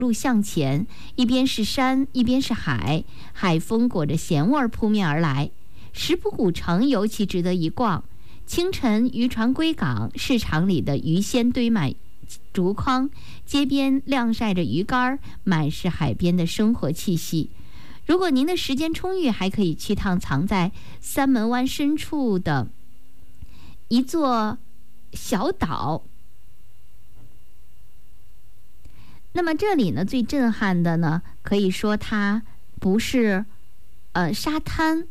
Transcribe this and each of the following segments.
路向前，一边是山，一边是海，海风裹着咸味扑面而来。石浦古城尤其值得一逛。清晨渔船归港，市场里的鱼鲜堆满竹筐，街边晾晒着鱼竿，满是海边的生活气息。如果您的时间充裕，还可以去趟藏在三门湾深处的一座小岛。那么这里呢，最震撼的呢，可以说它不是沙滩，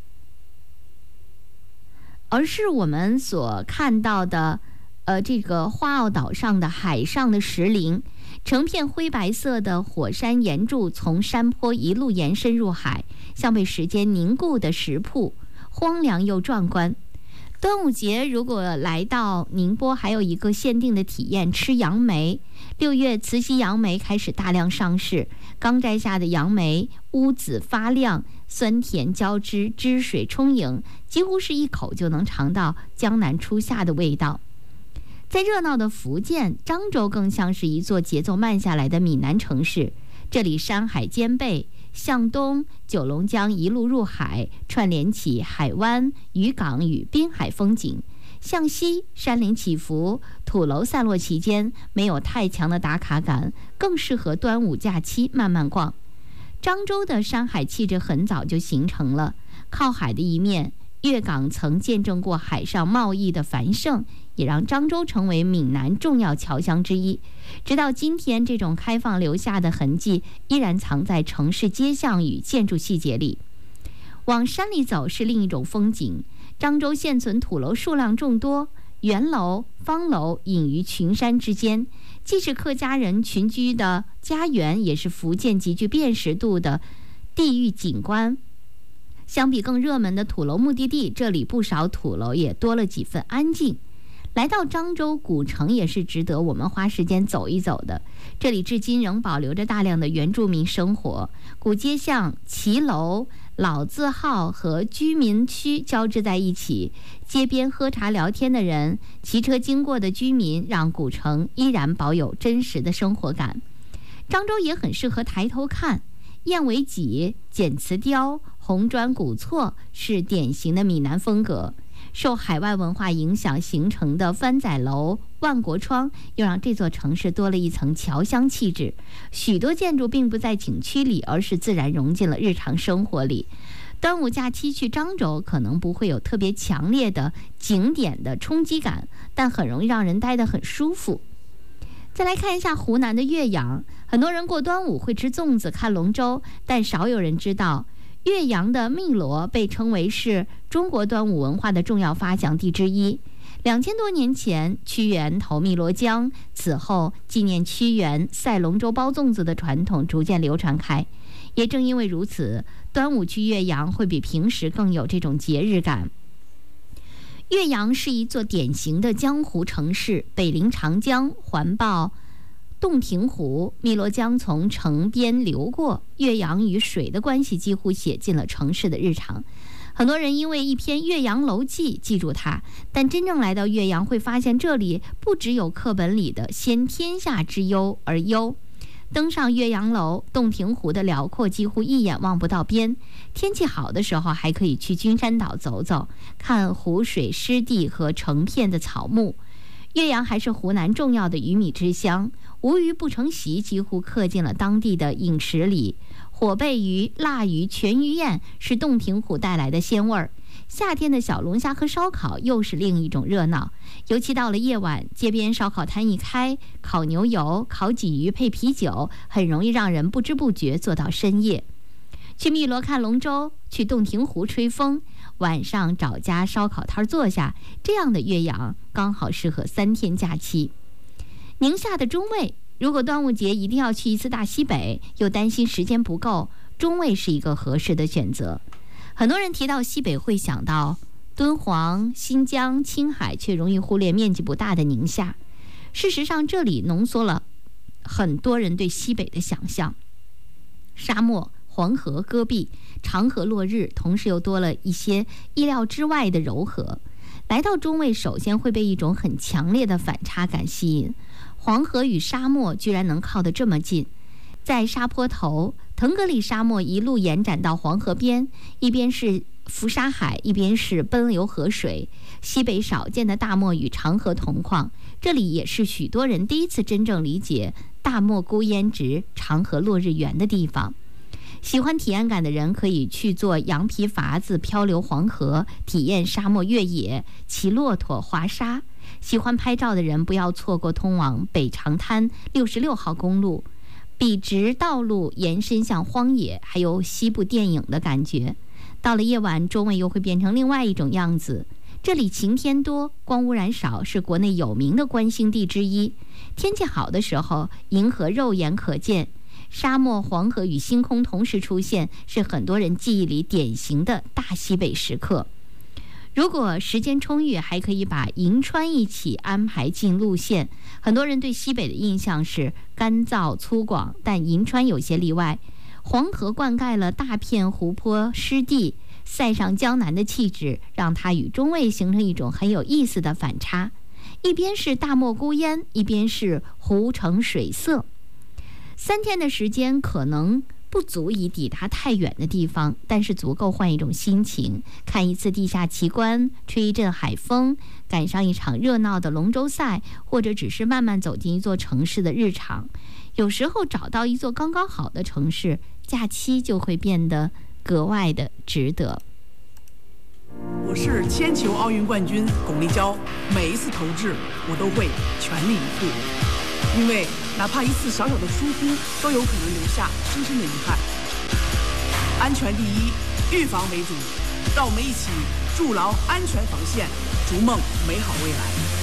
而是我们所看到的这个花澳岛上的海上的石林，成片灰白色的火山岩柱从山坡一路延伸入海，像被时间凝固的石瀑，荒凉又壮观。端午节如果来到宁波，还有一个限定的体验，吃杨梅。6月慈溪杨梅开始大量上市，刚摘下的杨梅乌紫发亮，酸甜交织，汁水充盈，几乎是一口就能尝到江南初夏的味道。在热闹的福建，漳州更像是一座节奏慢下来的闽南城市。这里山海兼备，向东九龙江一路入海，串联起海湾、渔港与滨海风景；向西山林起伏，土楼散落其间，没有太强的打卡感，更适合端午假期慢慢逛。漳州的山海气质很早就形成了，靠海的一面，粤港曾见证过海上贸易的繁盛，也让漳州成为闽南重要侨乡之一。直到今天，这种开放留下的痕迹依然藏在城市街巷与建筑细节里。往山里走是另一种风景，漳州现存土楼数量众多，圆楼、方楼隐于群山之间，既是客家人群居的家园，也是福建极具辨识度的地域景观。相比更热门的土楼目的地，这里不少土楼也多了几分安静。来到漳州古城也是值得我们花时间走一走的，这里至今仍保留着大量的原住民生活，古街巷、骑楼、老字号和居民区交织在一起，街边喝茶聊天的人，骑车经过的居民，让古城依然保有真实的生活感。漳州也很适合抬头看，燕尾脊、剪瓷雕、红砖古厝是典型的闽南风格。受海外文化影响形成的番仔楼、万国窗，又让这座城市多了一层侨乡气质。许多建筑并不在景区里，而是自然融进了日常生活里。端午假期去漳州，可能不会有特别强烈的景点的冲击感，但很容易让人待得很舒服。再来看一下湖南的岳阳，很多人过端午会吃粽子、看龙舟，但少有人知道岳阳的汨罗被称为是中国端午文化的重要发祥地之一。2000多年前，屈原投汨罗江，此后纪念屈原赛龙舟、包粽子的传统逐渐流传开。也正因为如此，端午去岳阳会比平时更有这种节日感。岳阳是一座典型的江湖城市，北临长江，环抱洞庭湖，汨罗江从城边流过，岳阳与水的关系几乎写进了城市的日常。很多人因为一篇《岳阳楼记》记住它，但真正来到岳阳会发现，这里不只有课本里的先天下之忧而忧。登上岳阳楼，洞庭湖的辽阔几乎一眼望不到边。天气好的时候，还可以去君山岛走走，看湖水湿地和成片的草木。岳阳还是湖南重要的鱼米之乡，无鱼不成席几乎刻进了当地的饮食里。火贝鱼、腊鱼、全鱼宴是洞庭湖带来的鲜味儿。夏天的小龙虾和烧烤又是另一种热闹，尤其到了夜晚，街边烧烤摊一开，烤牛油、烤鲫鱼配啤酒，很容易让人不知不觉坐到深夜。去汨罗看龙舟，去洞庭湖吹风，晚上找家烧烤摊坐下，这样的岳阳刚好适合3天假期。宁夏的中卫，如果端午节一定要去一次大西北，又担心时间不够，中卫是一个合适的选择。很多人提到西北会想到敦煌、新疆、青海，却容易忽略面积不大的宁夏。事实上，这里浓缩了很多人对西北的想象：沙漠、黄河、戈壁、长河落日，同时又多了一些意料之外的柔和。来到中卫，首先会被一种很强烈的反差感吸引。黄河与沙漠居然能靠得这么近， 在沙坡头，腾格里沙漠一路延展到黄河边，一边是浮沙海，一边是奔流河水，西北少见的大漠与长河同框。这里也是许多人第一次真正理解大漠孤烟直，长河落日圆的地方。喜欢体验感的人可以去坐羊皮筏子漂流黄河，体验沙漠越野，骑骆驼滑沙。喜欢拍照的人不要错过通往北长滩66号公路，笔直道路延伸向荒野，还有西部电影的感觉。到了夜晚，中卫又会变成另外一种样子。这里晴天多，光污染少，是国内有名的观星地之一。天气好的时候，银河肉眼可见，沙漠、黄河与星空同时出现，是很多人记忆里典型的大西北时刻。如果时间充裕，还可以把银川一起安排进路线。很多人对西北的印象是干燥粗犷，但银川有些例外。黄河灌溉了大片湖泊湿地，塞上江南的气质，让它与中卫形成一种很有意思的反差。一边是大漠孤烟，一边是湖城水色。3天的时间可能不足以抵达太远的地方，但是足够换一种心情，看一次地下奇观，吹一阵海风，赶上一场热闹的龙舟赛，或者只是慢慢走进一座城市的日常。有时候找到一座刚刚好的城市，假期就会变得格外的值得。 我是铅球奥运冠军巩立姣，每一次投掷我都会全力以赴，因为哪怕一次小小的疏忽，都有可能留下深深的遗憾。安全第一，预防为主，让我们一起筑牢安全防线，逐梦美好未来。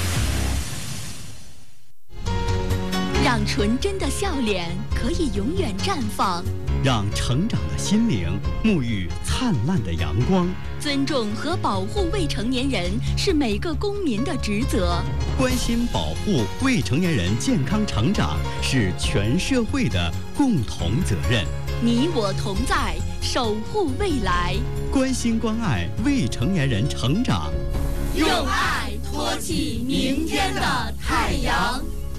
让纯真的笑脸可以永远绽放， 让成长的心灵沐浴灿烂的阳光。 尊重和保护未成年人是每个公民的职责， 关心保护未成年人健康成长是全社会的共同责任。 你我同在，守护未来， 关心关爱未成年人成长， 用爱托起明天的太阳。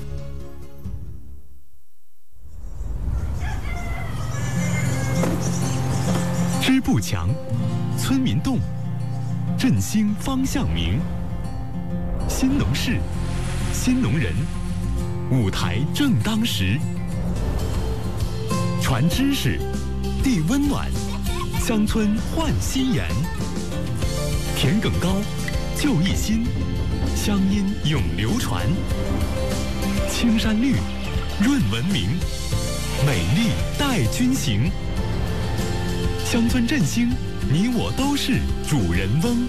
支部强，村民动，振兴方向明。新农事，新农人，舞台正当时。传知识，递温暖，乡村焕新颜。田埂高，就一心，乡音永流传。青山绿，润文明，美丽带军行。乡村振兴，你我都是主人翁。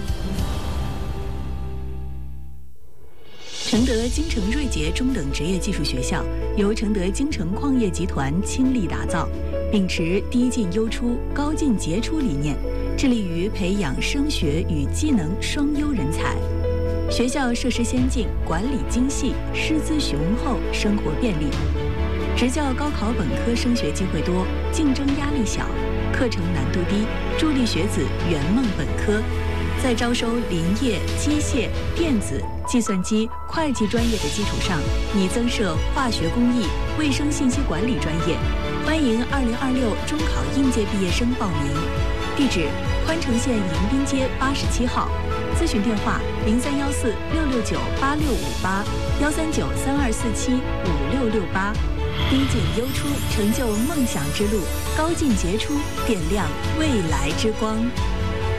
承德京城瑞杰中等职业技术学校由承德京城矿业集团倾力打造，秉持低进优出、高进杰出理念，致力于培养升学与技能双优人才。学校设施先进，管理精细，师资雄厚，生活便利。职教高考本科升学机会多，竞争压力小，课程难度低，助力学子圆梦本科。在招收林业、机械、电子、计算机、会计专业的基础上，拟增设化学工艺、卫生信息管理专业。欢迎2026中考应届毕业生报名。地址：宽城县迎宾街87号。咨询电话：0314669865813932475668。低进优出，成就梦想之路；高进杰出，点亮未来之光。